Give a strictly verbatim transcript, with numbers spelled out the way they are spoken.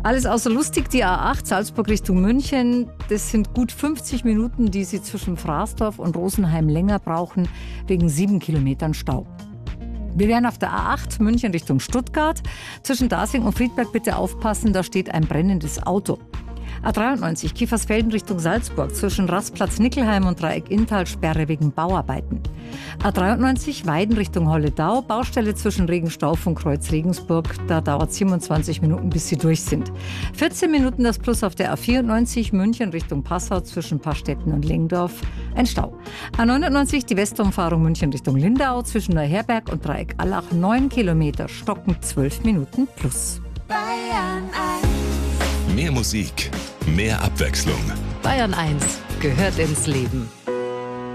Alles außer lustig, die A acht Salzburg Richtung München. Das sind gut fünfzig Minuten, die Sie zwischen Fraßdorf und Rosenheim länger brauchen, wegen sieben Kilometern Stau. Wir wären auf der A acht München Richtung Stuttgart. Zwischen Dasing und Friedberg bitte aufpassen, da steht ein brennendes Auto. A dreiundneunzig Kiefersfelden Richtung Salzburg. Zwischen Rastplatz Nickelheim und Dreieck Inntal Sperre wegen Bauarbeiten. A dreiundneunzig Weiden Richtung Holledau. Baustelle zwischen Regenstauf und Kreuz Regensburg. Da dauert es siebenundzwanzig Minuten, bis Sie durch sind. vierzehn Minuten das Plus auf der A vierundneunzig München Richtung Passau zwischen Pastetten und Lengdorf. Ein Stau. A neunundneunzig die Westumfahrung München Richtung Lindau. Zwischen Neuherberg und Dreieck Allach neun Kilometer. Stocken zwölf Minuten plus. Bayern eins. Mehr Musik, mehr Abwechslung. Bayern eins gehört ins Leben.